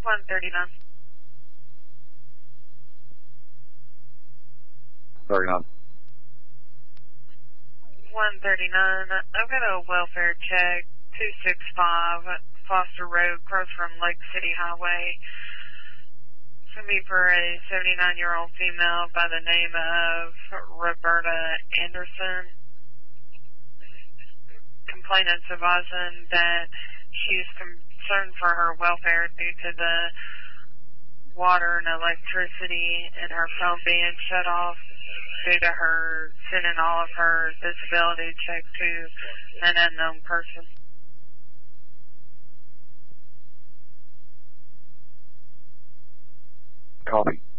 139. 39. 139. I've got a welfare check, 265 Foster Road, across from Lake City Highway. It's going to be for a 79-year-old female by the name of Roberta Anderson. Complainant's advising that she's concerned for her welfare due to the water and electricity and her phone being shut off due to her sending all of her disability check to an unknown person. Copy.